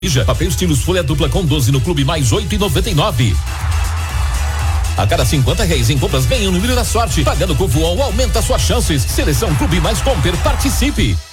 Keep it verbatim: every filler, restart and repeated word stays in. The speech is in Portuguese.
Papel estilos folha dupla com doze no clube mais oito e noventa e nove. A cada cinquenta reais em compras ganha um número da sorte. Pagando com o Voon aumenta suas chances. Seleção Clube mais Comper, participe.